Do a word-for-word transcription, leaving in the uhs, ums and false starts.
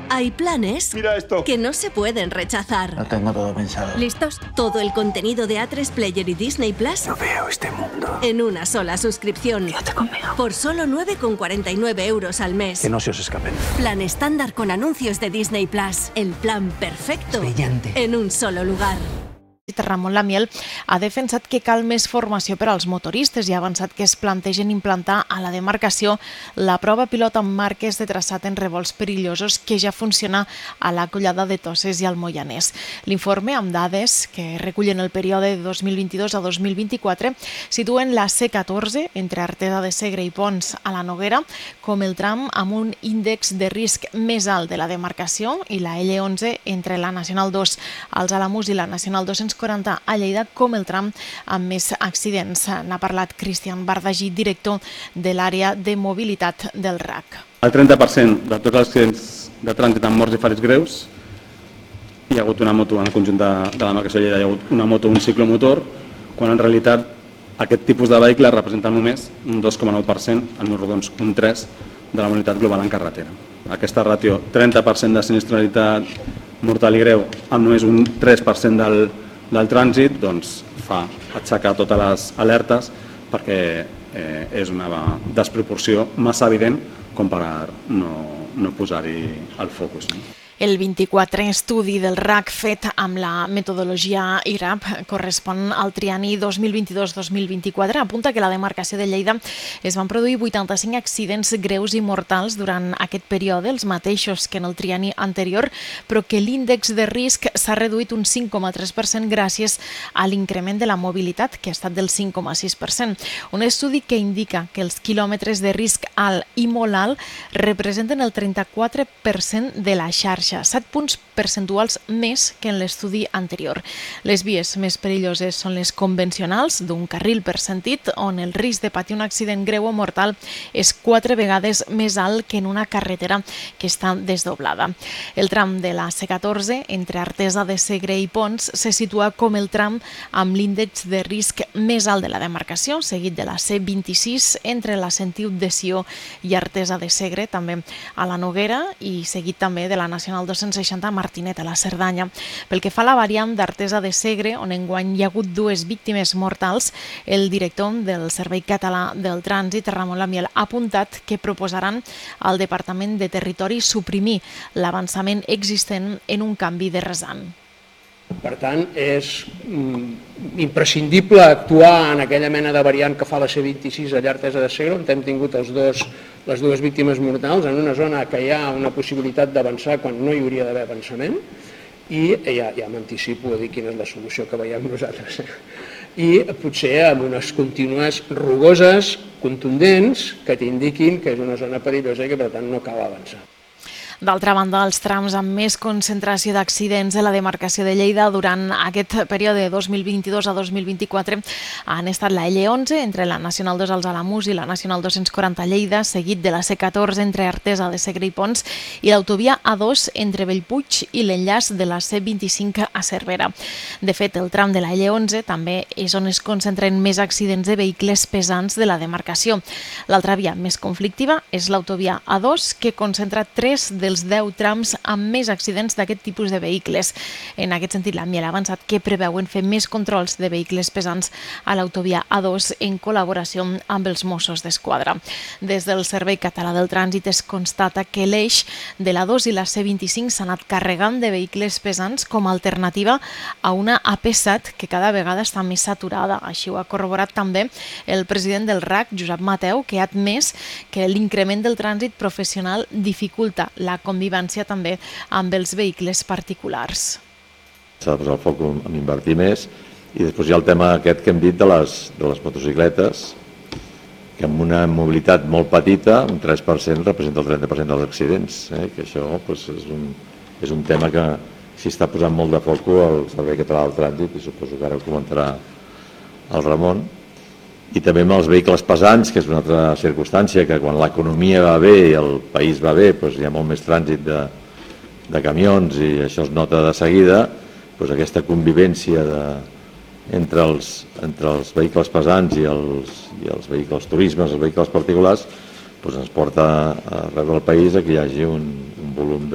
Hay planes Mira esto. que no se pueden rechazar. Lo tengo todo pensado. ¿Listos? Todo el contenido de A tres Player y Disney Plus No veo este mundo. en una sola suscripción. Quédate conmigo. Por solo nueve con cuarenta y nueve euros al mes. Que no se os escapen. Plan estándar con anuncios de Disney Plus. El plan perfecto. Brillante. En un solo lugar. Ramon Lamiel ha defensat que cal més formació per als motoristes i ha avançat que es plantegen implantar a la demarcació la prova pilot amb marques de traçat en revolts perillosos que ja funciona a la Collada de Toses i al Moianès. L'informe, amb dades que recullen el període de dos mil vint-i-dos a dos mil vint-i-quatre, situen la C catorze entre Artesa de Segre i Pons a la Noguera com el tram amb un índex de risc més alt de la demarcació i la L onze entre la Nacional dos als Alamús i la Nacional dos-cents quaranta a Lleida com el tram amb més accidents. N'ha parlat Cristian Bardagí, director de l'àrea de mobilitat del R A C. El trenta per cent de tots els accidents de trànsit amb morts i ferits greus hi ha hagut una moto en el conjunt de, de la demarcació de Lleida, hi ha hagut una moto, un ciclomotor, quan en realitat aquest tipus de vehicle representa només un dos coma nou per cent, en números rodons un tres per cent de la mobilitat global en carretera. Aquesta ràtio, trenta per cent de sinistralitat mortal i greu amb només un tres per cent del del trànsit, doncs fa aixecar totes les alertes perquè eh, és una desproporció massa evident com per no, no posar-hi el focus. No? El vint-i-quatre estudi del R A C fet amb la metodologia I R A P correspon al trienni dos mil vint-i-dos dos mil vint-i-quatre. Apunta que a la demarcació de Lleida es van produir vuitanta-cinc accidents greus i mortals durant aquest període, els mateixos que en el trienni anterior, però que l'índex de risc s'ha reduït un cinc coma tres per cent gràcies a l'increment de la mobilitat, que ha estat del cinc coma sis per cent. Un estudi que indica que els quilòmetres de risc alt i molt alt representen el trenta-quatre per cent de la xarxa, set punts percentuals més que en l'estudi anterior. Les vies més perilloses són les convencionals, d'un carril per sentit, on el risc de patir un accident greu o mortal és quatre vegades més alt que en una carretera que està desdoblada. El tram de la C catorze, entre Artesa de Segre i Pons, se situa com el tram amb l'índex de risc més alt de la demarcació, seguit de la C vint-i-sis, entre la Sentiu de Sió i Artesa de Segre, també a la Noguera, i seguit també de la Nacional dos-cents seixanta Martinet, a la Cerdanya. Pel que fa a la variant d'Artesa de Segre, on enguany hi ha hagut dues víctimes mortals, el director del Servei Català del Trànsit, Ramon Lamiel, ha apuntat que proposaran al Departament de Territori suprimir l'avançament existent en un canvi de rasant. Per tant, és mm, imprescindible actuar en aquella mena de variant que fa la C vint-i-sis a Artesa de Segre, on hem tingut els dos, les dues víctimes mortals, en una zona que hi ha una possibilitat d'avançar quan no hi hauria d'haver avançament, i ja, ja m'anticipo a dir quina és la solució que veiem nosaltres. I potser amb unes contínues rugoses, contundents, que t'indiquin que és una zona perillosa i que per tant no cal avançar. D'altra banda, els trams amb més concentració d'accidents a la demarcació de Lleida durant aquest període de dos mil vint-i-dos a dos mil vint-i-quatre han estat la L onze entre la Nacional dos als Alamús i la Nacional dos-cents quaranta a Lleida, seguit de la C catorze entre Artesa de Segre i Pons i l'autovia A dos entre Bellpuig i l'enllaç de la C vint-i-cinc a Cervera. De fet, el tram de la L onze també és on es concentren més accidents de vehicles pesants de la demarcació. L'altra via més conflictiva és l'autovia A dos, que concentra tres de dels deu trams amb més accidents d'aquest tipus de vehicles. En aquest sentit, l'Amiel ha avançat que preveuen fer més controls de vehicles pesants a l'autovia A dos en col·laboració amb els Mossos d'Esquadra. Des del Servei Català del Trànsit es constata que l'eix de l'A dos i la C vint-i-cinc s'ha anat carregant de vehicles pesants com a alternativa a una A P set que cada vegada està més saturada. Així ho ha corroborat també el president del R A C, Josep Mateu, que ha admès que l'increment del trànsit professional dificulta la convivència també amb els vehicles particulars. S'ha de posar el foc en invertir més i després hi ha el tema aquest que hem dit de les, de les motocicletes, que amb una mobilitat molt petita, un tres per cent representa el trenta per cent dels accidents, eh? Que això pues, és, un, és un tema que s'hi està posant molt de foc al Servei Català del Trànsit i suposo que ara ho comentarà el Ramon. I també amb els vehicles pesants, que és una altra circumstància, que quan l'economia va bé i el país va bé, doncs hi ha molt més trànsit de, de camions i això es nota de seguida, doncs aquesta convivència de, entre, els, entre els vehicles pesants i els, i els vehicles turismes, els vehicles particulars, doncs ens porta arreu del país a que hi hagi un, un volum